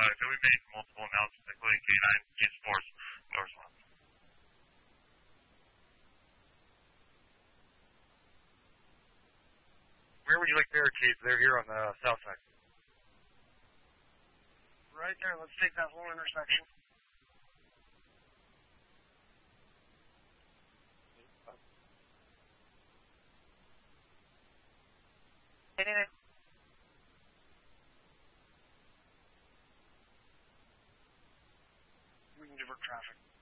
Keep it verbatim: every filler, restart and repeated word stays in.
Uh, so we made multiple announcements, including K nine, use force, no response. Where would you like barricades? They're here on the south side. Right there. Let's take that whole intersection. We can divert traffic.